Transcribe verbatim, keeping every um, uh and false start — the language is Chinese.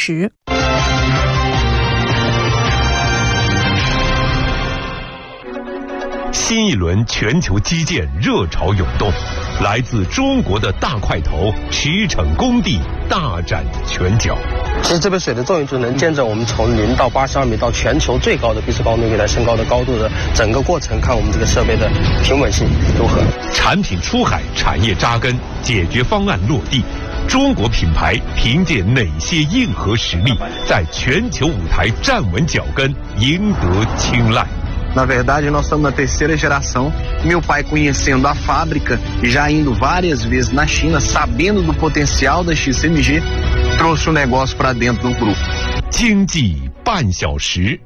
时。 新一轮全球基建热潮涌动，来自中国的大块头驰骋工地大展拳脚。 其实这杯水的作用就能见证我们从零到八十二米到全球最高的壁式高密未来升高的高度的整个过程，看我们这个设备的平稳性如何。 产品出海，产业扎根，解决方案落地。中国品牌凭借哪些硬核实力，在全球舞台站稳脚跟，赢得青睐 ？Na verdade, nós estamos na terceira geração. Meu pai conhecendo a fábrica e já indo várias vezes na China, sabendo do potencial da X C M G, trouxe o negócio para dentro do grupo. 经济半小时。